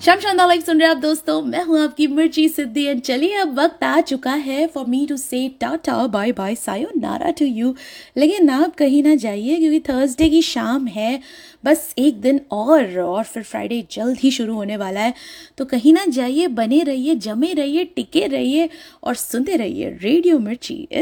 शमशानदा live सुन रहे आप दोस्तों, मैं हूं आपकी मिर्ची सिद्धि। एंड चलिए अब वक्त आ चुका है फॉर मी टू से tata bye bye sayonara to you. लेकिन आप कहीं ना जाइए क्योंकि थर्सडे की शाम है, बस एक दिन और फिर फ्राइडे जल्द ही शुरू होने वाला है। तो कहीं ना जाइए, बने रहिए, जमे रहिए, टिके रहिए और सुनते रहिए रेडियो मिर्ची।